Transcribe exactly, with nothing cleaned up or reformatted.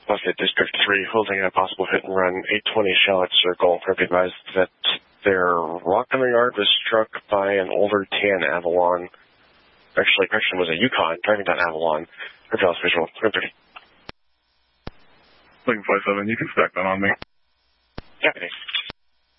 Buffett District three, holding a possible hit and run, eight twenty Shallot Circle. Be advised that their rock in the yard was struck by an older tan Avalon. Actually, correction, was a Yukon driving down Avalon. Dallas visual, three thirty. Lincoln five seven, you can stack that on me. Yeah, thanks.